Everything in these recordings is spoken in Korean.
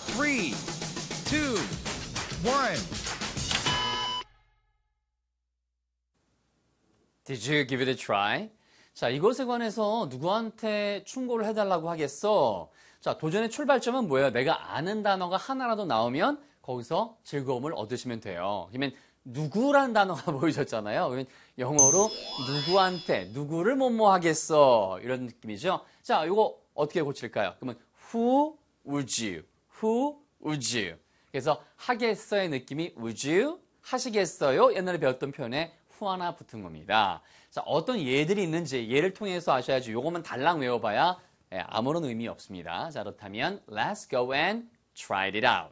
3, 2, 1. Did you give it a try? 자, 이것에 관해서 누구한테 충고를 해달라고 하겠어? 자, 도전의 출발점은 뭐예요? 내가 아는 단어가 하나라도 나오면 거기서 즐거움을 얻으시면 돼요. 그러면 누구란 단어가 보이셨잖아요. 그러면 영어로 누구한테, 누구를 뭐뭐 하겠어. 이런 느낌이죠. 자, 이거 어떻게 고칠까요? 그러면 who would you? Who would you? 그래서 하겠어의 느낌이 would you? 하시겠어요? 옛날에 배웠던 표현에 who 하나 붙은 겁니다. 자, 어떤 예들이 있는지 예를 통해서 아셔야지 요것만 달랑 외워봐야 아무런 의미 없습니다. 자, 그렇다면 let's go and try it out.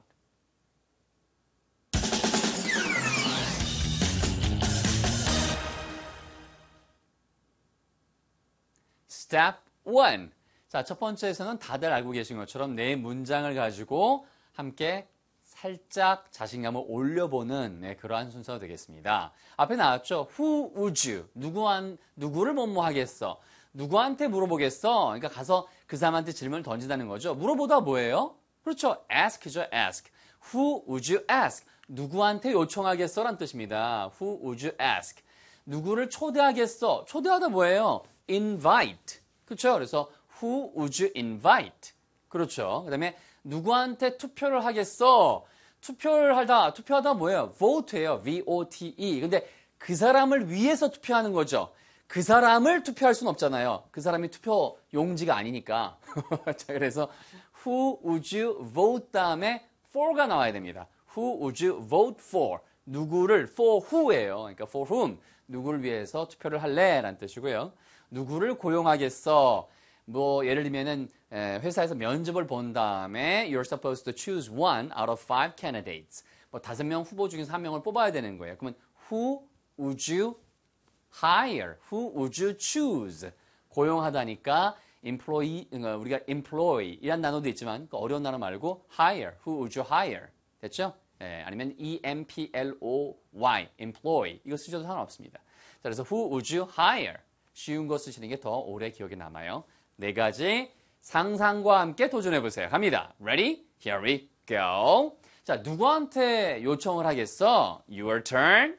Step 1. 자, 첫 번째에서는 다들 알고 계신 것처럼 네 문장을 가지고 함께 살짝 자신감을 올려보는 그러한 순서가 되겠습니다. 앞에 나왔죠? Who would you? 누구를 뭐뭐 하겠어? 누구한테 물어보겠어? 그러니까 가서 그 사람한테 질문을 던진다는 거죠. 물어보다 뭐예요? 그렇죠. ask죠, ask. Who would you ask? 누구한테 요청하겠어? 라는 뜻입니다. Who would you ask? 누구를 초대하겠어? 초대하다 뭐예요? invite. 그렇죠. 그래서 who would you invite? 그렇죠. 그 다음에 누구한테 투표를 하겠어? 투표하다 뭐예요? vote예요. V-O-T-E. 근데 그 사람을 위해서 투표하는 거죠. 그 사람을 투표할 수는 없잖아요. 그 사람이 투표 용지가 아니니까. 자, 그래서 who would you vote 다음에 for가 나와야 됩니다. Who would you vote for? 누구를 for who예요. 그러니까 for whom? 누구를 위해서 투표를 할래? 라는 뜻이고요. 누구를 고용하겠어? 뭐 예를 들면은 회사에서 면접을 본 다음에 you're supposed to choose one out of 5 candidates. 뭐 5명 후보 중에서 1명을 뽑아야 되는 거예요. 그러면 who would you hire? Who would you choose? 고용하다니까 employee, 우리가 employ 이란 단어도 있지만 그 어려운 단어 말고 hire. Who would you hire? 됐죠? 아니면 E-M-P-L-O-Y, employ. 이거 쓰셔도 상관없습니다. 자, 그래서 who would you hire? 쉬운 거 쓰시는 게 더 오래 기억에 남아요. 4가지 상상과 함께 도전해보세요. 갑니다. Ready? Here we go. 자, 누구한테 요청을 하겠어? Your turn.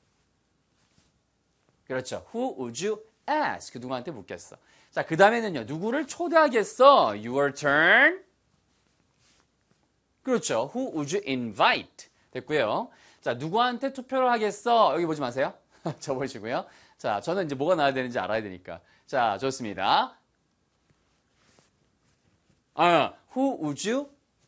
그렇죠. Who would you ask? 누구한테 묻겠어. 자, 그 다음에는요. 누구를 초대하겠어? Your turn. 그렇죠. Who would you invite? 됐고요. 자, 누구한테 투표를 하겠어? 여기 보지 마세요. 저 보시고요. 자, 저는 이제 뭐가 나와야 되는지 알아야 되니까. 자, 좋습니다. Who would you